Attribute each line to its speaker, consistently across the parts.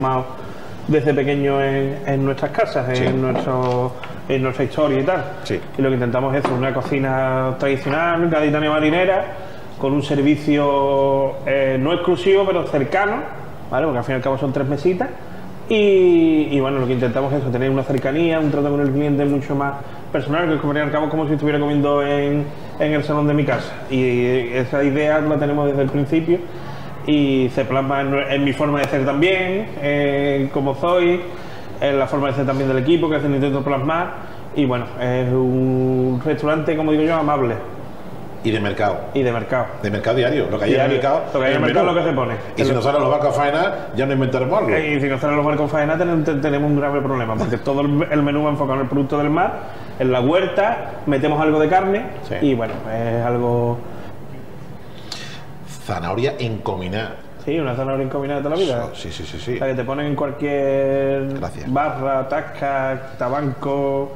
Speaker 1: desde pequeño en nuestras casas,
Speaker 2: Sí.
Speaker 1: en nuestra historia y tal.
Speaker 2: Sí.
Speaker 1: Y lo que intentamos es una cocina tradicional, gaditana y marinera, con un servicio no exclusivo, pero cercano, ¿vale? Porque al fin y al cabo son 3 mesitas. Y bueno, lo que intentamos es eso, tener una cercanía, un trato con el cliente mucho más personal, que al fin y al cabo como si estuviera comiendo en el salón de mi casa. Y esa idea la tenemos desde el principio y se plasma en mi forma de ser también, como soy, en la forma de ser también del equipo, que se intento plasmar. Y bueno, es un restaurante, como digo yo, amable.
Speaker 2: Y de mercado.
Speaker 1: Y de mercado.
Speaker 2: De mercado diario. Lo que hay en el mercado.
Speaker 1: Lo que hay en el mercado es lo que se pone.
Speaker 2: Y si nos salen los barcos a faenar, ya no inventaremos algo.
Speaker 1: Y si nos salen los barcos a faenar, tenemos un grave problema, porque todo el menú va enfocado en el producto del mar, en la huerta, metemos algo de carne,
Speaker 2: Sí.
Speaker 1: y bueno, es algo...
Speaker 2: Zanahoria encominada.
Speaker 1: Sí, una zanahoria encominada de toda la vida.
Speaker 2: Sí.
Speaker 1: La que te ponen en cualquier
Speaker 2: Gracias.
Speaker 1: barra, tasca, tabanco,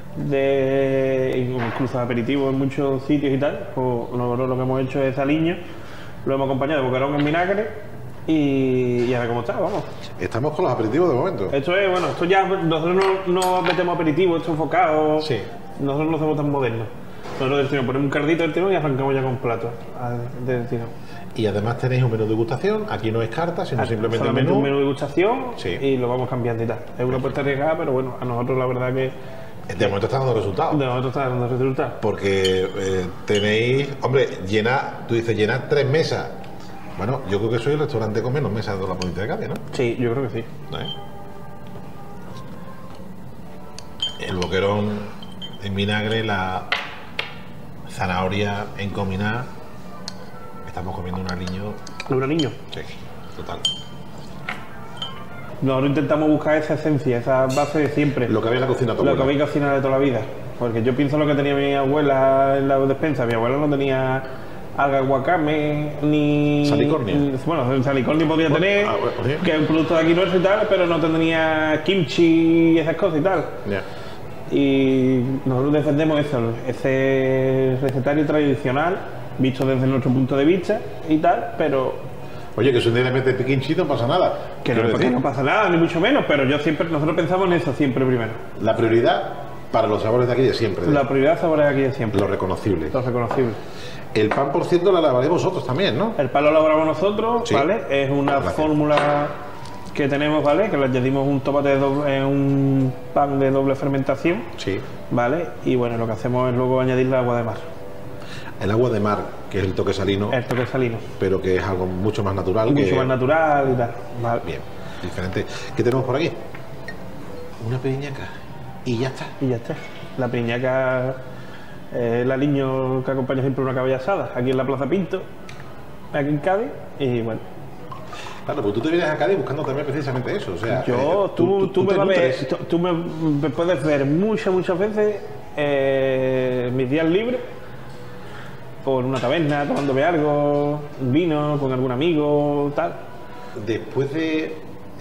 Speaker 1: incluso aperitivo en muchos sitios y tal. Pues lo que hemos hecho es aliño, lo hemos acompañado de boquerón en vinagre y a ver cómo está, vamos.
Speaker 2: Estamos con los aperitivos de momento.
Speaker 1: Esto es, bueno, esto ya, nosotros no metemos aperitivo, esto es enfocado.
Speaker 2: Sí.
Speaker 1: Nosotros no somos tan modernos. Nosotros del tirón ponemos un cardito del tirón y arrancamos ya con plato del tirón.
Speaker 2: Y además tenéis un menú de degustación. Aquí no es carta, sino simplemente el
Speaker 1: Solamente
Speaker 2: menú.
Speaker 1: un menú de degustación,
Speaker 2: Sí.
Speaker 1: y lo vamos cambiando y tal. Es una apuesta arriesgada, pero bueno, a nosotros la verdad que
Speaker 2: De momento está dando resultados.
Speaker 1: de nosotros está dando resultados.
Speaker 2: Porque tenéis, hombre, tú dices llenar 3 mesas. Bueno, yo creo que soy el restaurante con menos mesas de la provincia de Cádiz, ¿no?
Speaker 1: Sí, yo creo que sí.
Speaker 2: El boquerón en vinagre, la zanahoria encominada. Estamos comiendo un aliño.
Speaker 1: ¿Luna niño?
Speaker 2: Sí, total.
Speaker 1: Nosotros intentamos buscar esa esencia, esa base de siempre.
Speaker 2: Lo que había en la cocina
Speaker 1: Lo que habéis cocinado de toda la vida. Porque yo pienso lo que tenía mi abuela en la despensa. Mi abuela no tenía alga guacame ni...
Speaker 2: Salicornia.
Speaker 1: Bueno, el salicornia podía tener,
Speaker 2: sí.
Speaker 1: que es un producto de aquí nuestro y tal, pero no tenía kimchi y esas cosas y tal.
Speaker 2: Ya.
Speaker 1: Y nosotros defendemos eso, ese recetario tradicional, visto desde nuestro punto de vista y tal, pero
Speaker 2: Oye, que si un día le metes piquinchi no pasa nada.
Speaker 1: que
Speaker 2: Quiero decir,
Speaker 1: no pasa nada, ni mucho menos, pero nosotros pensamos en eso siempre primero.
Speaker 2: la prioridad para los sabores de aquí de siempre.
Speaker 1: La prioridad es saborear aquí de siempre,
Speaker 2: Lo reconocible.
Speaker 1: lo reconocible.
Speaker 2: El pan, por cierto, lo elaboráis vosotros también, ¿no?
Speaker 1: El pan lo elaboramos nosotros,
Speaker 2: Sí.
Speaker 1: ¿vale? Es una
Speaker 2: Gracias.
Speaker 1: fórmula que tenemos, ¿vale? Que le añadimos un tomate un pan de doble fermentación,
Speaker 2: Sí.
Speaker 1: ¿vale? Y bueno, lo que hacemos es luego añadirle agua de mar,
Speaker 2: El agua de mar, que es el toque salino,
Speaker 1: el toque salino,
Speaker 2: pero que es algo mucho más natural.
Speaker 1: mucho
Speaker 2: que...
Speaker 1: más natural y tal, ¿vale?
Speaker 2: Bien, diferente. ¿Qué tenemos por aquí? Una periñaca. Y ya está.
Speaker 1: Y ya está. La piñaca, el aliño que acompaña siempre una caballa asada, aquí en la Plaza Pinto, aquí en Cádiz, y bueno.
Speaker 2: Claro, pues tú te vienes a Cádiz buscando también precisamente eso. O sea,
Speaker 1: Tú me
Speaker 2: te
Speaker 1: vas a ver,
Speaker 2: nutres.
Speaker 1: tú me puedes ver muchas veces mis días libres por una taberna, tomándome algo, un vino, con algún amigo, tal.
Speaker 2: Después de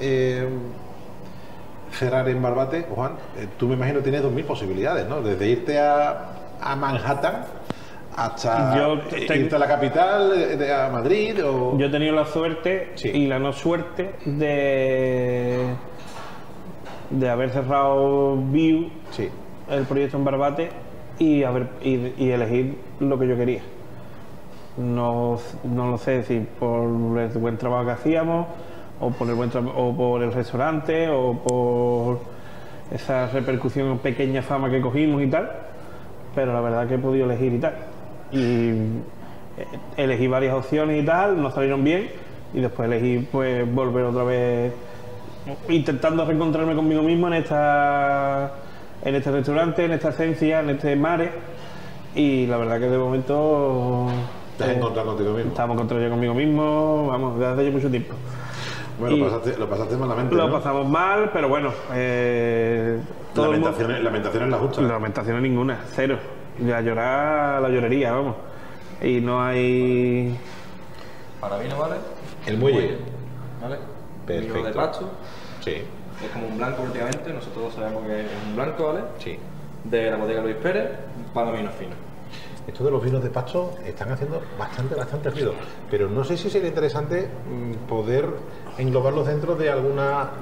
Speaker 2: cerrar en Barbate, Juan, tú me imagino tienes 2000 posibilidades, ¿no? Desde irte a Manhattan hasta irte a la capital, a Madrid o...
Speaker 1: Yo he tenido la suerte
Speaker 2: Sí.
Speaker 1: y la no suerte de haber cerrado View,
Speaker 2: Sí.
Speaker 1: el proyecto en Barbate, y elegir lo que yo quería. No lo sé si por el buen trabajo que hacíamos, o por el restaurante, o por esa repercusión, pequeña fama que cogimos y tal, pero la verdad que he podido elegir y tal. Y elegí varias opciones y tal, no salieron bien, y después elegí pues volver otra vez intentando reencontrarme conmigo mismo en este restaurante, en esta esencia, en este mare, y la verdad que de momento
Speaker 2: Te has encontrado contigo mismo.
Speaker 1: estamos encontrando yo conmigo mismo, vamos, desde hace mucho tiempo.
Speaker 2: Bueno,
Speaker 1: Y
Speaker 2: lo pasaste malamente,
Speaker 1: Lo
Speaker 2: ¿no?
Speaker 1: pasamos mal, pero bueno, todo el mundo-
Speaker 2: Lamentaciones las justas.
Speaker 1: lamentaciones ninguna, cero. La llorería, vamos. Y no hay...
Speaker 3: Para vino, ¿vale?
Speaker 2: El muelle.
Speaker 3: ¿Vale?
Speaker 2: Perfecto.
Speaker 3: Vino de pasto,
Speaker 2: Sí,
Speaker 3: es como un blanco últimamente, nosotros sabemos que es un blanco, ¿vale?
Speaker 2: sí.
Speaker 3: De la bodega Luis Pérez, un pan de vino fino.
Speaker 2: esto de los vinos de Pasto están haciendo bastante ruido, pero no sé si sería interesante poder englobarlos dentro de alguna